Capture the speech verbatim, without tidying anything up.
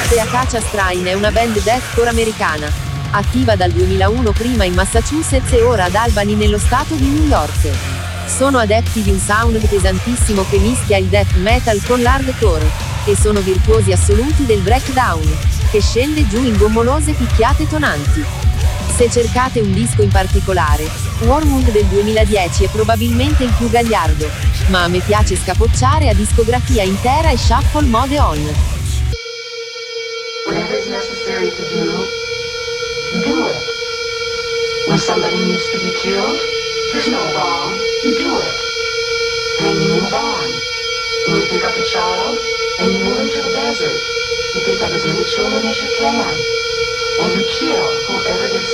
The Acacia Strain è una band deathcore americana, attiva dal duemilauno prima in Massachusetts e ora ad Albany nello stato di New York. Sono adepti di un sound pesantissimo che mischia il death metal con l'hardcore, e sono virtuosi assoluti del breakdown, che scende giù in gommolose picchiate tonanti. Se cercate un disco in particolare, Wormwood del duemiladieci è probabilmente il più gagliardo, ma a me piace scapocciare a discografia intera e shuffle mode on. Whatever is necessary to do, do it. When somebody needs to be killed, there's no wrong, you do it. And you move on. When you pick up a child, and you move into the desert, you pick up as many children as you can. And you kill whoever gets